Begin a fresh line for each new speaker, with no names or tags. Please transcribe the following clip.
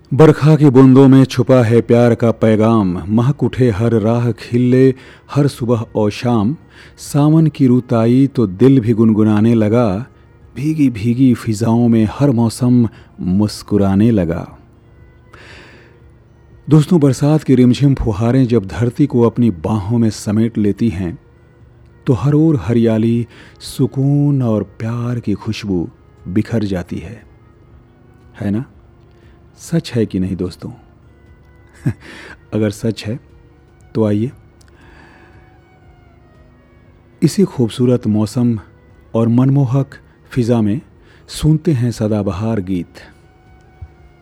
बरखा की बूंदों में छुपा है प्यार का पैगाम, महक उठे हर राह खिले हर सुबह और शाम। सावन की रुत आई तो दिल भी गुनगुनाने लगा, भीगी भीगी फिजाओं में हर मौसम मुस्कुराने लगा। दोस्तों, बरसात की रिमझिम फुहारें जब धरती को अपनी बाहों में समेट लेती हैं तो हर ओर हरियाली, सुकून और प्यार की खुशबू बिखर जाती है ना? सच है कि नहीं दोस्तों? अगर सच है तो आइए इसी खूबसूरत मौसम और मनमोहक फिजा में सुनते हैं सदाबहार गीत।